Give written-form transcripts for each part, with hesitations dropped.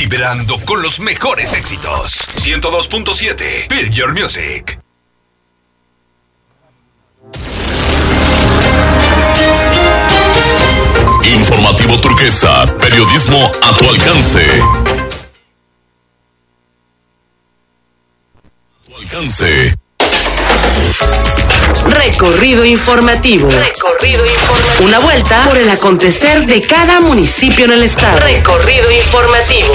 Vibrando con los mejores éxitos. 102.7 Build Your Music. Informativo Turquesa, periodismo a tu alcance. Recorrido informativo. Una vuelta por el acontecer de cada municipio en el estado. Recorrido informativo.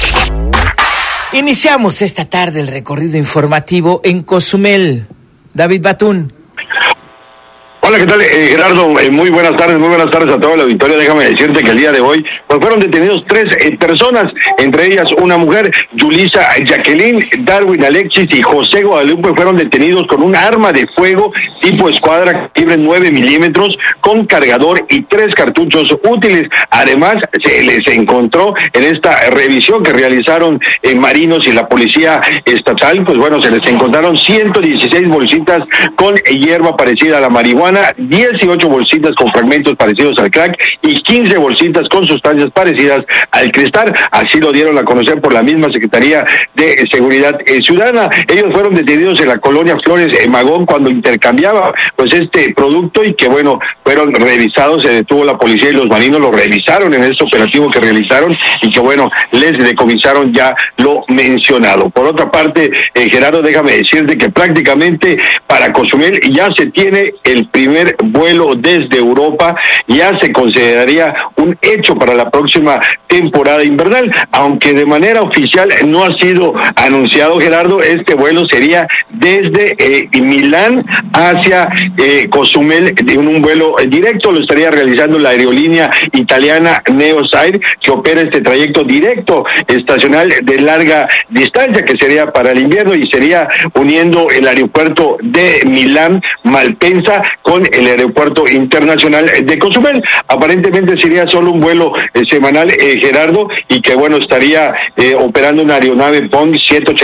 Iniciamos esta tarde el recorrido informativo en Cozumel. David Batún. Hola, ¿qué tal, Gerardo? Muy buenas tardes a toda la auditoría. Déjame decirte que el día de hoy pues fueron detenidos 3 personas, entre ellas una mujer, Yulisa Jacqueline, Darwin Alexis y José Guadalupe, fueron detenidos con un arma de fuego tipo escuadra calibre 9 milímetros con cargador y 3 cartuchos útiles. Además, se les encontró en esta revisión que realizaron marinos y la policía estatal, pues bueno, se les encontraron 116 bolsitas con hierba parecida a la marihuana, 18 bolsitas con fragmentos parecidos al crack y 15 bolsitas con sustancias parecidas al cristal. Así lo dieron a conocer por la misma Secretaría de Seguridad Ciudadana. Ellos fueron detenidos en la colonia Flores Magón cuando intercambiaba pues este producto y que bueno, fueron revisados, se detuvo la policía y los marinos lo revisaron en este operativo que realizaron y que bueno, les decomisaron ya lo mencionado. Por otra parte, Gerardo, déjame decirte que prácticamente para Cozumel ya se tiene el primer vuelo desde Europa, ya se consideraría un hecho para la próxima temporada invernal, aunque de manera oficial no ha sido anunciado, Gerardo. Este vuelo sería desde Milán hacia Cozumel, en un vuelo directo, lo estaría realizando la aerolínea italiana Neosair, que opera este trayecto directo estacional de larga distancia, que sería para el invierno y sería uniendo el aeropuerto de Milán Malpensa con el aeropuerto internacional de Cozumel. Aparentemente sería solo un vuelo semanal, Gerardo, y que bueno, estaría operando una aeronave Boeing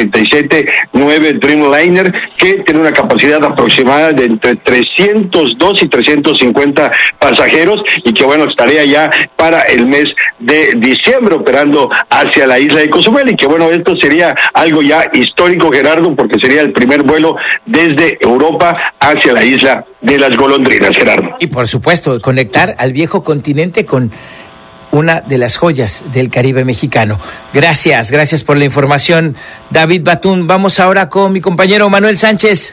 787-9 Dreamliner, que tiene una capacidad aproximada de entre 302 y 350 pasajeros, y que bueno, estaría ya para el mes de diciembre operando hacia la isla de Cozumel, y que bueno, esto sería algo ya histórico, Gerardo, porque sería el primer vuelo desde Europa hacia la isla de las golondrinas, Gerardo. Y por supuesto, conectar al viejo continente con una de las joyas del Caribe mexicano. Gracias por la información, David Batún. Vamos ahora con mi compañero Manuel Sánchez.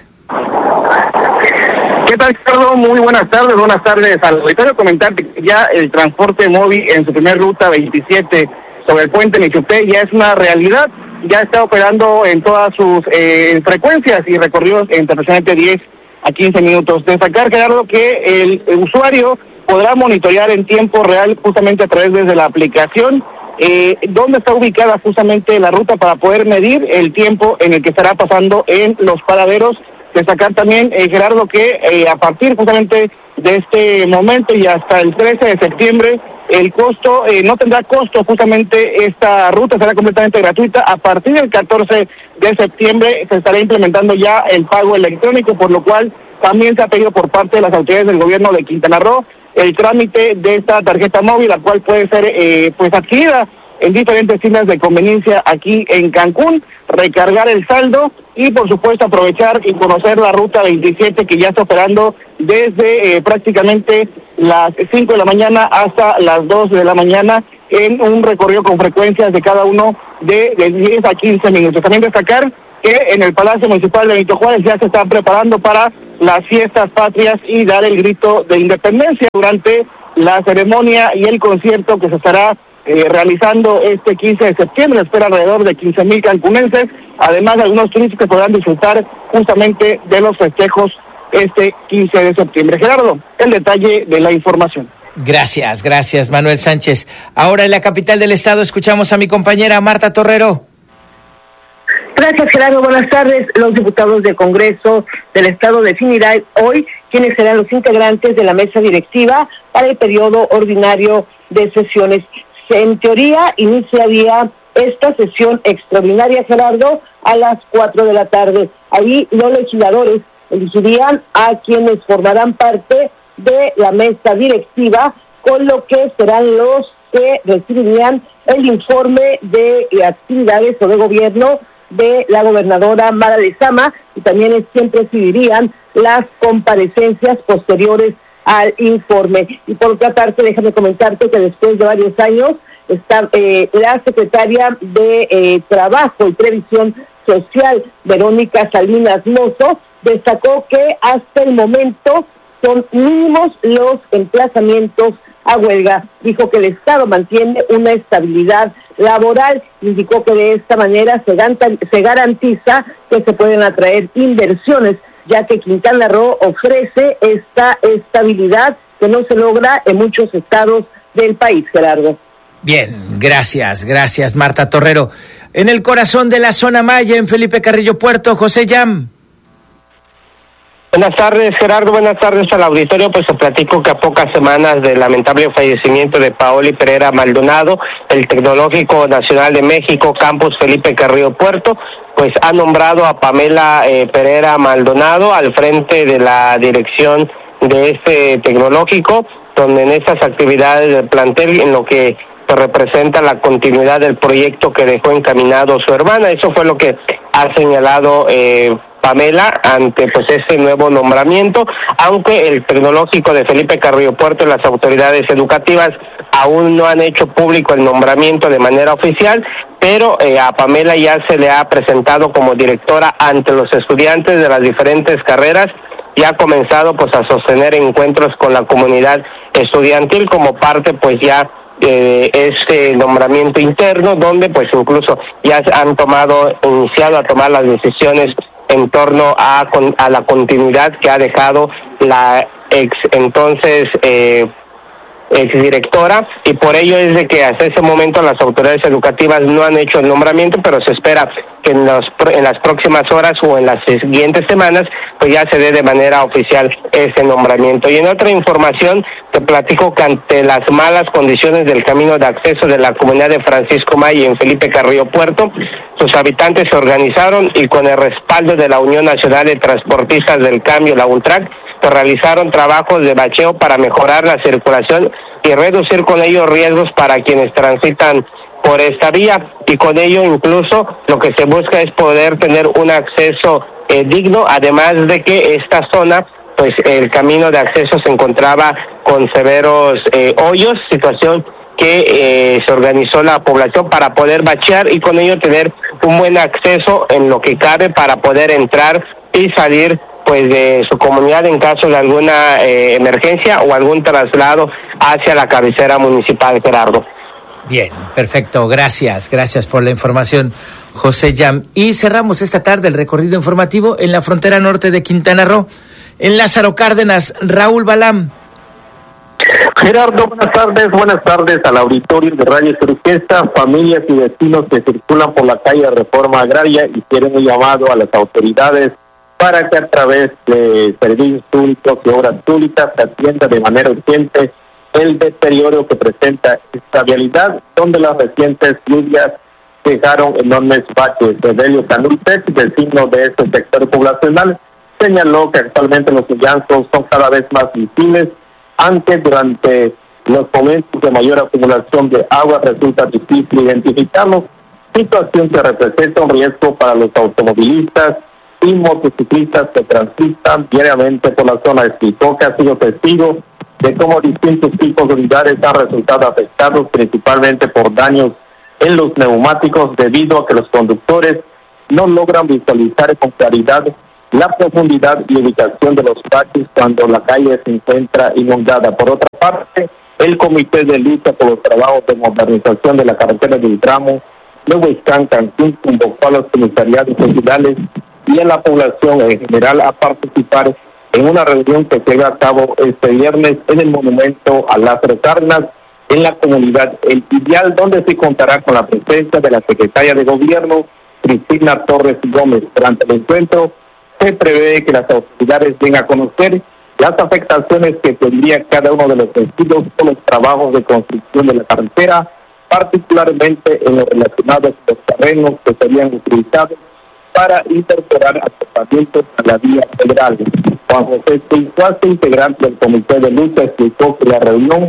¿Qué tal, Ricardo? Muy buenas tardes al auditorio. Comentarte que ya el transporte móvil en su primer ruta 27 sobre el puente Michupé ya es una realidad, ya está operando en todas sus frecuencias y recorridos entre aproximadamente 10 a 15 minutos. Destacar, Gerardo, que el usuario podrá monitorear en tiempo real justamente a través de la aplicación dónde está ubicada justamente la ruta para poder medir el tiempo en el que estará pasando en los paraderos. Destacar también, Gerardo, que a partir justamente de este momento y hasta el 13 de septiembre, el costo, no tendrá costo justamente esta ruta, será completamente gratuita. A partir del 14 de septiembre se estará implementando ya el pago electrónico, por lo cual también se ha pedido por parte de las autoridades del gobierno de Quintana Roo el trámite de esta tarjeta móvil, la cual puede ser pues adquirida en diferentes tiendas de conveniencia aquí en Cancún, recargar el saldo y por supuesto aprovechar y conocer la ruta 27 que ya está operando desde prácticamente las 5 de la mañana hasta las 2 de la mañana en un recorrido con frecuencias de cada uno de 10 a 15 minutos. También destacar que en el Palacio Municipal de Benito Juárez ya se están preparando para las fiestas patrias y dar el grito de independencia durante la ceremonia y el concierto que se estará realizando este 15 de septiembre. Espera alrededor de 15,000 cancunenses, además de algunos turistas que podrán disfrutar justamente de los festejos este 15 de septiembre. Gerardo, el detalle de la información. Gracias, Manuel Sánchez. Ahora en la capital del estado escuchamos a mi compañera Marta Torrero. Gracias, Gerardo. Buenas tardes. Los diputados del Congreso del Estado definirán hoy quiénes serán los integrantes de la mesa directiva para el periodo ordinario de sesiones. En teoría, iniciaría esta sesión extraordinaria, Gerardo, a las 4 de la tarde. Ahí los legisladores elegirían a quienes formarán parte de la mesa directiva, con lo que serán los que recibirían el informe de actividades o de gobierno de la gobernadora Mara Lezama, y también es quien presidirían las comparecencias posteriores al informe. Y por otra parte, déjame comentarte que después de varios años, está la secretaria de Trabajo y Previsión Social, Verónica Salinas Mozo, destacó que hasta el momento son mínimos los emplazamientos a huelga. Dijo que el Estado mantiene una estabilidad laboral. Indicó que de esta manera se garantiza que se pueden atraer inversiones, ya que Quintana Roo ofrece esta estabilidad que no se logra en muchos estados del país, Gerardo. Bien, gracias Marta Torrero. En el corazón de la zona Maya, en Felipe Carrillo Puerto, José Yam. Buenas tardes, Gerardo, buenas tardes al auditorio. Pues te platico que a pocas semanas del lamentable fallecimiento de Paoli Pereira Maldonado, el Tecnológico Nacional de México, Campus Felipe Carrillo Puerto, pues ha nombrado a Pamela Pereira Maldonado al frente de la dirección de este tecnológico, donde en estas actividades del plantel, en lo que representa la continuidad del proyecto que dejó encaminado su hermana. Eso fue lo que ha señalado Pamela ante pues este nuevo nombramiento, aunque el Tecnológico de Felipe Carrillo Puerto y las autoridades educativas aún no han hecho público el nombramiento de manera oficial, pero a Pamela ya se le ha presentado como directora ante los estudiantes de las diferentes carreras y ha comenzado pues a sostener encuentros con la comunidad estudiantil como parte pues ya este nombramiento interno, donde pues incluso ya han iniciado a tomar las decisiones en torno a la continuidad que ha dejado la exdirectora, y por ello es de que hasta ese momento las autoridades educativas no han hecho el nombramiento, pero se espera que en las próximas horas o en las siguientes semanas pues ya se dé de manera oficial ese nombramiento. Y en otra información te platico que ante las malas condiciones del camino de acceso de la comunidad de Francisco May en Felipe Carrillo Puerto, sus habitantes se organizaron y con el respaldo de la Unión Nacional de Transportistas del Cambio, la UNTRAC, pues realizaron trabajos de bacheo para mejorar la circulación y reducir con ello riesgos para quienes transitan por esta vía, y con ello incluso lo que se busca es poder tener un acceso digno, además de que esta zona, pues el camino de acceso se encontraba con severos hoyos, situación que se organizó la población para poder bachear y con ello tener un buen acceso en lo que cabe para poder entrar y salir pues de su comunidad en caso de alguna emergencia o algún traslado hacia la cabecera municipal, Gerardo. Bien, perfecto, gracias por la información, José Yam. Y cerramos esta tarde el recorrido informativo en la frontera norte de Quintana Roo, en Lázaro Cárdenas, Raúl Balam. Gerardo, buenas tardes al auditorio de Radio Turquesa. Familias y vecinos que circulan por la calle Reforma Agraria hicieron un llamado a las autoridades para que a través de servicios públicos y obras públicas se atienda de manera urgente el deterioro que presenta esta vialidad, donde las recientes lluvias dejaron enormes baches. Evelio Canultec, vecino de este sector poblacional, señaló que actualmente los hallazgos son cada vez más visibles, aunque durante los momentos de mayor acumulación de agua resulta difícil identificarlos, situación que representa un riesgo para los automovilistas y motociclistas que transitan diariamente por la zona. Explicó que ha sido testigo de cómo distintos tipos de unidades han resultado afectados principalmente por daños en los neumáticos debido a que los conductores no logran visualizar con claridad la profundidad y ubicación de los baches cuando la calle se encuentra inundada. Por otra parte, el Comité de Lucha por los Trabajos de Modernización de la Carretera del Tramo Nuevo Iscán Cancún convocó a los comisariados regionales y a la población en general a participar en una reunión que se lleva a cabo este viernes en el monumento a Lázaro Cárdenas, en la comunidad El Ideal, donde se contará con la presencia de la secretaria de Gobierno, Cristina Torres Gómez. Durante el encuentro se prevé que las autoridades den a conocer las afectaciones que tendría cada uno de los vecinos con los trabajos de construcción de la carretera, particularmente en lo relacionado con los terrenos que serían utilizados para incorporar asentamientos a la vía federal. Juan José Pincuase, integrante del Comité de Lucha, explicó que la reunión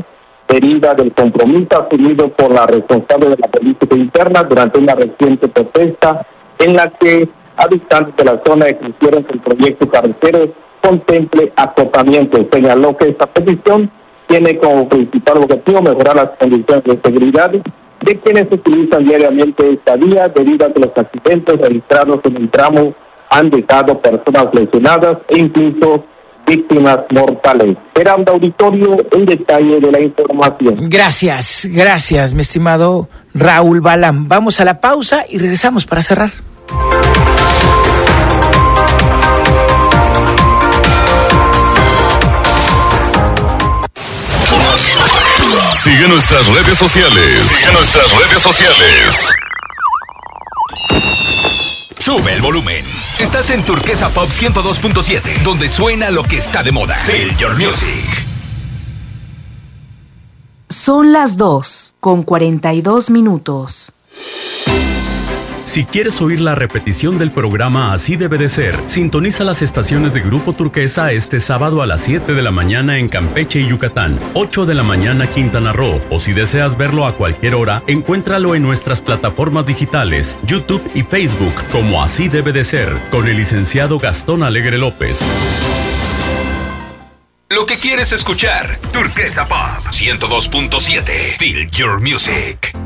deriva del compromiso asumido por la responsable de la política interna durante una reciente protesta en la que habitantes de la zona exigieron que el proyecto carretero contemple acotamiento. Señaló que esta petición tiene como principal objetivo mejorar las condiciones de seguridad de quienes utilizan diariamente esta vía, debido a que los accidentes registrados en el tramo han dejado personas lesionadas e incluso víctimas mortales. Esperando auditorio, el detalle de la información. Gracias, mi estimado Raúl Balam. Vamos a la pausa y regresamos para cerrar. Sigue nuestras redes sociales. Sube el volumen. Estás en Turquesa Pop 102.7, donde suena lo que está de moda. Feel your music. Son las 2:42. Si quieres oír la repetición del programa Así Debe de Ser, sintoniza las estaciones de Grupo Turquesa este sábado a las 7 de la mañana en Campeche y Yucatán, 8 de la mañana Quintana Roo, o si deseas verlo a cualquier hora, encuéntralo en nuestras plataformas digitales, YouTube y Facebook, como Así Debe de Ser, con el licenciado Gastón Alegre López. Lo que quieres escuchar, Turquesa Pop 102.7, Feel your music.